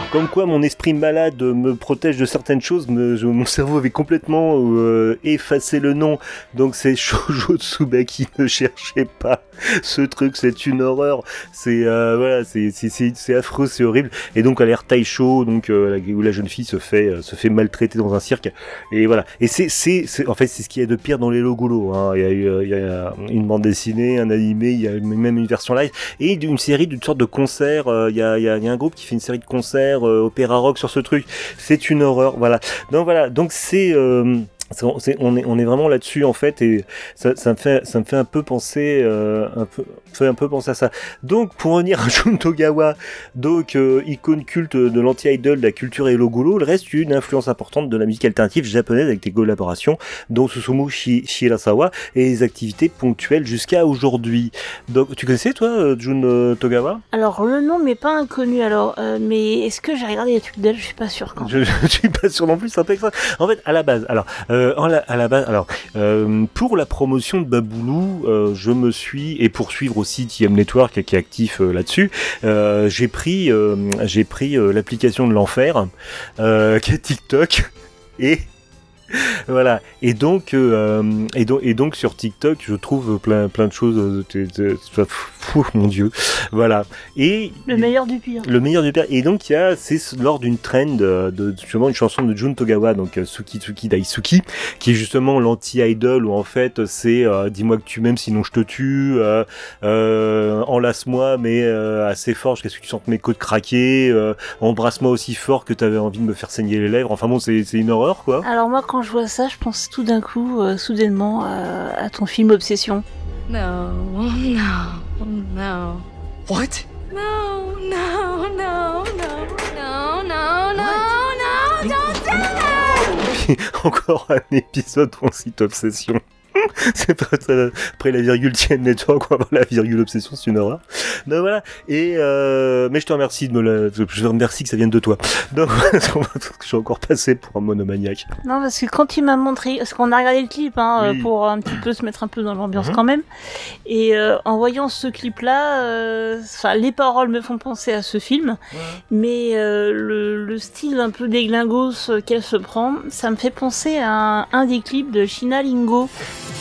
Comme quoi mon esprit malade me protège de certaines choses, mon cerveau avait complètement effacé le nom, donc c'est Shoujo Tsubaki, ne cherchez pas ce truc, c'est une horreur, c'est voilà, c'est affreux, c'est horrible, et donc à l'air Taisho, donc où la jeune fille se fait maltraiter dans un cirque, et voilà, et c'est en fait c'est ce qu'il y a de pire dans les Logulo, hein. Il y a une bande dessinée, un animé, il y a même une version live, et une série d'une sorte de concert, il y a un groupe qui fait une série de concerts opéra rock sur ce truc, c'est une horreur, voilà. Donc on est vraiment là-dessus en fait, et ça me fait un peu penser à ça. Donc pour revenir à Jun Togawa, donc icône culte de l'anti-idol, de la culture Hello-Gulu, il reste une influence importante de la musique alternative japonaise avec des collaborations dont Susumu Shirasawa et des activités ponctuelles jusqu'à aujourd'hui. Donc tu connaissais toi Jun Togawa? Alors le nom m'est pas inconnu, mais est-ce que j'ai regardé les trucs d'elle? Je suis pas sûre quand même. Je suis pas sûr non plus, c'est un peu extra. En fait à la base, pour la promotion de Baboulou, je me suis, et pour suivre aussi TM Network qui est actif là-dessus, j'ai pris l'application de l'enfer, qui est TikTok, et voilà, et donc sur TikTok je trouve plein de choses, mon dieu, voilà, et le meilleur du pire, et donc c'est lors d'une trend de justement une chanson de Jun Togawa, donc Suki Tsuki Daisuki, qui est justement l'anti-idol, où en fait c'est dis-moi que tu m'aimes sinon je te tue, enlace-moi mais assez fort jusqu'à ce que tu sentes mes côtes craquer, embrasse-moi aussi fort que t'avais envie de me faire saigner les lèvres, enfin bon, c'est une horreur quoi. Alors moi quand je vois ça, je pense tout d'un coup, soudainement, à ton film Obsession. No. What? No, don't do that! Encore un épisode où on cite Obsession. C'est pas ça, après la virgule TM Network, on va avoir la virgule Obsession, c'est une horreur. Donc voilà, et mais je te remercie je te remercie que ça vienne de toi. Donc je suis encore passé pour un monomaniaque. Non, parce que quand tu m'as montré, parce qu'on a regardé le clip, Oui. Pour un petit peu se mettre un peu dans l'ambiance quand même, et en voyant ce clip-là, les paroles me font penser à ce film, mais le style un peu déglingos qu'elle se prend, ça me fait penser à un des clips de Shina Lingo.